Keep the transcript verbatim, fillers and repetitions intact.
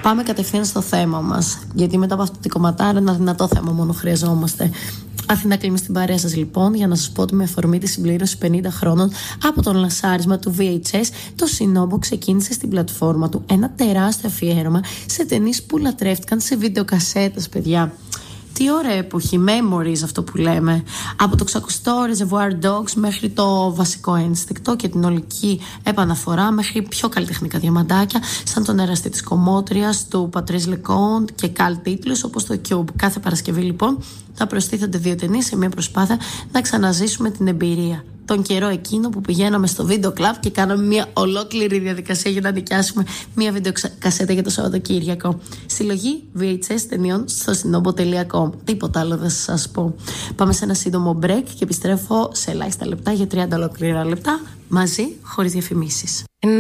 Πάμε κατευθείαν στο θέμα μας. Γιατί μετά από αυτό το κομματάρα, ένα δυνατό θέμα μόνο χρειαζόμαστε. Αθηνά Κλίμη στην παρέα σας λοιπόν, για να σας πω ότι με αφορμή τη συμπλήρωση πενήντα χρόνων από το λανσάρισμα του βι έιτς ες, το Sinobo ξεκίνησε στην πλατφόρμα του ένα τεράστιο αφιέρωμα σε ταινίες που λατρεύτηκαν σε βιντεοκασέτες, παιδιά. Τι ωραία εποχή, memories αυτό που λέμε. Από το ξακουστό Reservoir Dogs μέχρι το βασικό ένστικτο και την ολική επαναφορά, μέχρι πιο καλλιτεχνικά διαμαντάκια σαν τον εραστή της Κομμότριας, του Patrice Leconte και καλ τίτλους όπως το Cube. Κάθε Παρασκευή λοιπόν θα προστίθενται δύο ταινίες σε μια προσπάθεια να ξαναζήσουμε την εμπειρία. Τον καιρό εκείνο που πηγαίναμε στο βίντεο κλαμπ και κάναμε μια ολόκληρη διαδικασία για να νοικιάσουμε μια βιντεοκασέτα για το Σαββατοκύριακο. Συλλογή βι έιτς ες ταινιών στο sinobo τελεία com. Τίποτα άλλο δεν σας πω. Πάμε σε ένα σύντομο break και επιστρέφω σε ελάχιστα λεπτά για τριάντα ολόκληρα λεπτά μαζί, χωρίς διαφημίσεις.